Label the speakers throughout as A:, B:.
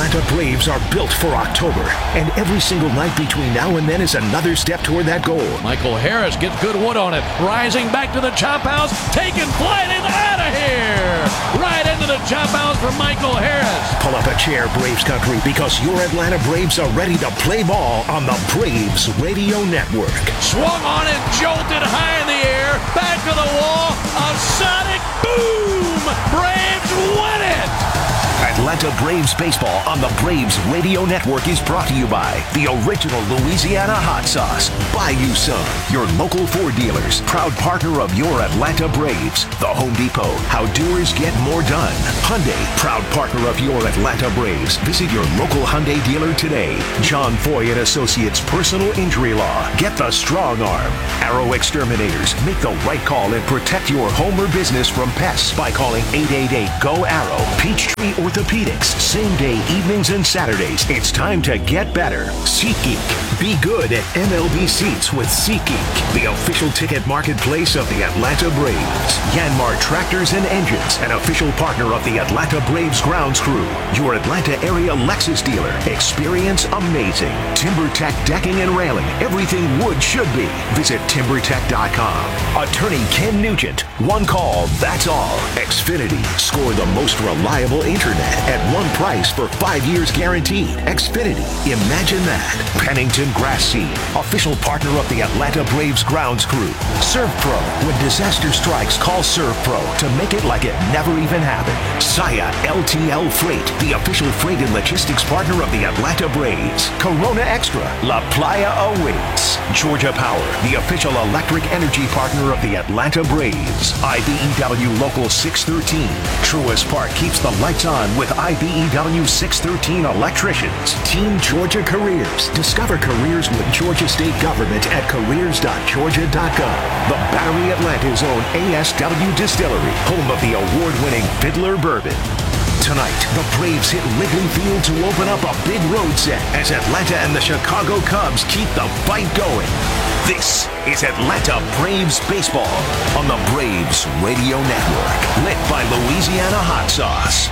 A: Atlanta Braves are built for October, and every single night between now and then is another step toward that goal.
B: Michael Harris gets good wood on it, rising back to the chop house, taking flight and out of here! Right into the chop house for Michael Harris.
A: Pull up a chair, Braves country, because your Atlanta Braves are ready to play ball on the Braves Radio Network.
B: Swung on it, jolted high in the air, back to the wall, a sonic boom! Braves win it!
A: Atlanta Braves baseball on the Braves Radio Network is brought to you by the original Louisiana hot sauce, Bayou Sun, your local Ford dealers, proud partner of your Atlanta Braves. The Home Depot, how doers get more done. Hyundai, proud partner of your Atlanta Braves. Visit your local Hyundai dealer today. John Foy and Associates Personal Injury Law. Get the strong arm. Arrow Exterminators, make the right call and protect your home or business from pests by calling 888-GO-ARROW. Peachtree Orthopedics, same day, evenings and Saturdays. It's time to get better. SeatGeek. Be good at MLB seats with SeatGeek, the official ticket marketplace of the Atlanta Braves. Yanmar Tractors and Engines, an official partner of the Atlanta Braves grounds crew. Your Atlanta area Lexus dealer. Experience amazing. TimberTech Decking and Railing. Everything wood should be. Visit TimberTech.com. Attorney Ken Nugent. One call, that's all. Xfinity. Score the most reliable internet at one price for 5 years guaranteed. Xfinity. Imagine that. Pennington Grass Seed. Official partner of the Atlanta Braves grounds crew. ServPro. When disaster strikes, call ServPro to make it like it never even happened. Saya LTL Freight. The official freight and logistics partner of the Atlanta Braves. Corona Extra. La Playa awaits. Georgia Power. The official electric energy partner of the Atlanta Braves. IBEW Local 613. Truist Park keeps the lights on with IBEW 613 electricians. Team Georgia Careers. Discover careers with Georgia State Government at careers.georgia.gov. The Battery Atlanta's own ASW Distillery, home of the award-winning Fiddler Bourbon. Tonight, the Braves hit Wrigley Field to open up a big road set as Atlanta and the Chicago Cubs keep the fight going. This is Atlanta Braves baseball on the Braves Radio Network, lit by Louisiana hot sauce.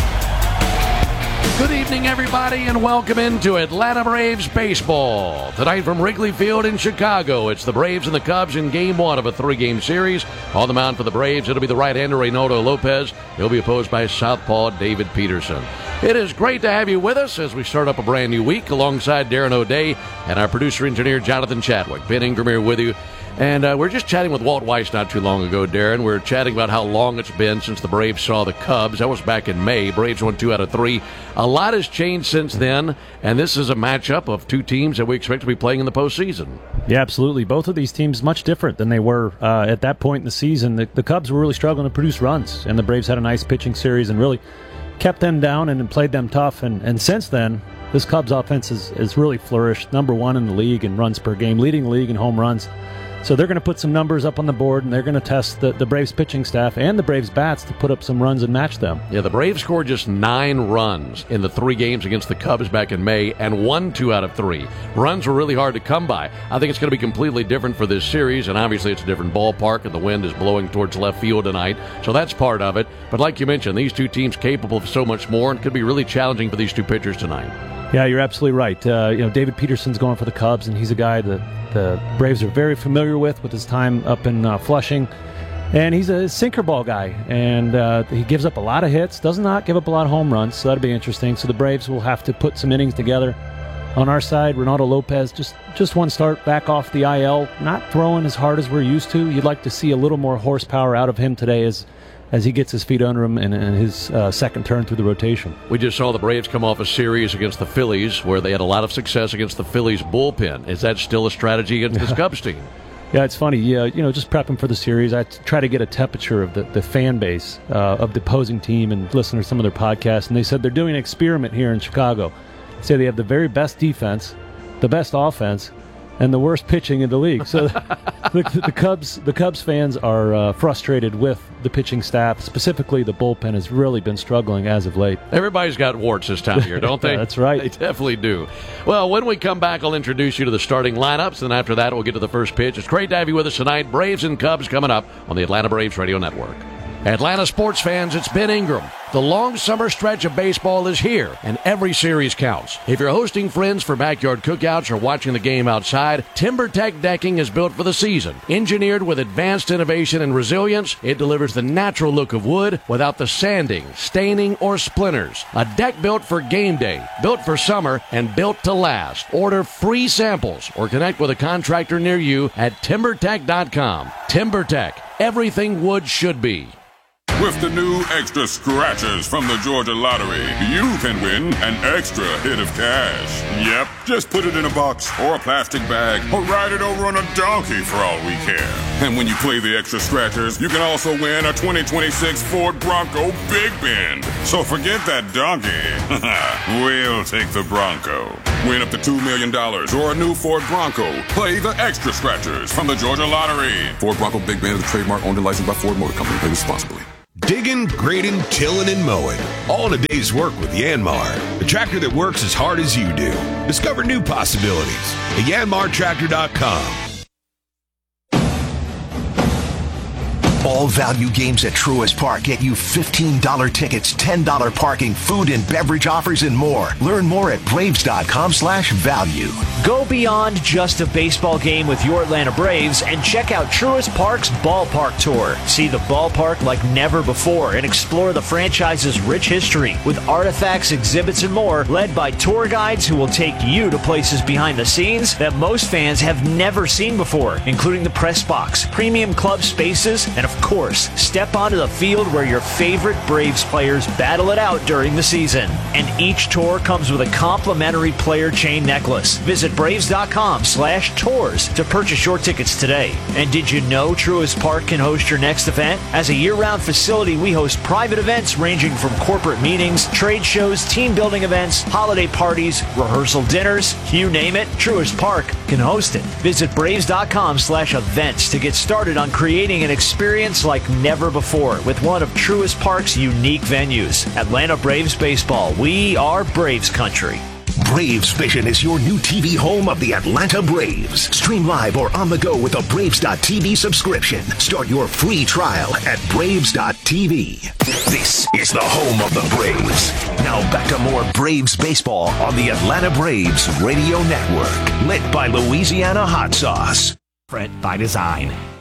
B: Good evening, everybody, and welcome into Atlanta Braves baseball. Tonight from Wrigley Field in Chicago, it's the Braves and the Cubs in Game 1 of a 3-game series. On the mound for the Braves, it'll be the right-hander Reynaldo Lopez. He'll be opposed by southpaw David Peterson. It is great to have you with us as we start up a brand new week alongside Darren O'Day and our producer-engineer Jonathan Chadwick. Ben Ingram here with you. And we're just chatting with Walt Weiss not too long ago, Darren. We're chatting about how long it's been since the Braves saw the Cubs. That was back in May. Braves won 2 out of 3. A lot has changed since then, and this is a matchup of two teams that we expect to be playing in the postseason.
C: Yeah, absolutely. Both of these teams much different than they were at that point in the season. The Cubs were really struggling to produce runs, and the Braves had a nice pitching series and really kept them down and played them tough. And since then, this Cubs offense has really flourished. Number 1 in the league in runs per game, leading the league in home runs. So they're going to put some numbers up on the board, and they're going to test the Braves pitching staff and the Braves bats to put up some runs and match them.
B: Yeah, the Braves scored just 9 runs in the 3 games against the Cubs back in May and won 2 out of 3. Runs were really hard to come by. I think it's going to be completely different for this series, and obviously it's a different ballpark, and the wind is blowing towards left field tonight, so that's part of it. But like you mentioned, these two teams capable of so much more, and it could be really challenging for these two pitchers tonight.
C: Yeah, you're absolutely right. David Peterson's going for the Cubs, and he's a guy that the Braves are very familiar with his time up in Flushing. And he's a sinker ball guy, and he gives up a lot of hits, does not give up a lot of home runs, so that'll be interesting. So the Braves will have to put some innings together. On our side, Reynaldo Lopez, just one start back off the IL, not throwing as hard as we're used to. You'd like to see a little more horsepower out of him today as he gets his feet under him in his second turn through the rotation.
B: We just saw the Braves come off a series against the Phillies where they had a lot of success against the Phillies bullpen. Is that still a strategy against this Cubs team?
C: Yeah, it's funny. Just prepping for the series, I try to get a temperature of the fan base of the opposing team and listen to some of their podcasts, and they said they're doing an experiment here in Chicago. They say they have the very best defense, the best offense, and the worst pitching in the league. So the Cubs fans are frustrated with the pitching staff. Specifically, the bullpen has really been struggling as of late.
B: Everybody's got warts this time of year, don't they?
C: That's right.
B: They definitely do. Well, when we come back, I'll introduce you to the starting lineups, and after that, we'll get to the first pitch. It's great to have you with us tonight. Braves and Cubs coming up on the Atlanta Braves Radio Network. Atlanta sports fans, it's Ben Ingram. The long summer stretch of baseball is here, and every series counts. If you're hosting friends for backyard cookouts or watching the game outside, TimberTech decking is built for the season. Engineered with advanced innovation and resilience, it delivers the natural look of wood without the sanding, staining, or splinters. A deck built for game day, built for summer, and built to last. Order free samples or connect with a contractor near you at TimberTech.com. TimberTech, everything wood should be.
D: With the new extra scratchers from the Georgia Lottery, you can win an extra hit of cash. Yep, just put it in a box or a plastic bag or ride it over on a donkey for all we care. And when you play the extra scratchers, you can also win a 2026 Ford Bronco Big Bend. So forget that donkey. We'll take the Bronco. Win up to $2 million or a new Ford Bronco. Play the extra scratchers from the Georgia Lottery. Ford Bronco Big Bend is a trademark owned and licensed by Ford Motor Company. Play responsibly.
E: Digging, grading, tilling, and mowing. All in a day's work with Yanmar, the tractor that works as hard as you do. Discover new possibilities at yanmartractor.com.
A: All value games at Truist Park get you $15 tickets, $10 parking, food and beverage offers, and more. Learn more at Braves.com/value.
F: Go beyond just a baseball game with your Atlanta Braves and check out Truist Park's Ballpark Tour. See the ballpark like never before and explore the franchise's rich history with artifacts, exhibits, and more, led by tour guides who will take you to places behind the scenes that most fans have never seen before, including the press box, premium club spaces, and of course, step onto the field where your favorite Braves players battle it out during the season. And each tour comes with a complimentary player chain necklace. Visit Braves.com/tours to purchase your tickets today. And did you know Truist Park can host your next event? As a year-round facility, we host private events ranging from corporate meetings, trade shows, team building events, holiday parties, rehearsal dinners, you name it, Truist Park can host it. Visit Braves.com/events to get started on creating an experience like never before with one of Truist Park's unique venues. Atlanta Braves baseball. We are Braves country.
A: Braves Vision is your new TV home of the Atlanta Braves. Stream live or on the go with a Braves.TV subscription. Start your free trial at Braves.TV. This is the home of the Braves. Now back to more Braves baseball on the Atlanta Braves Radio Network. Lit by Louisiana Hot Sauce.
G: Different by design.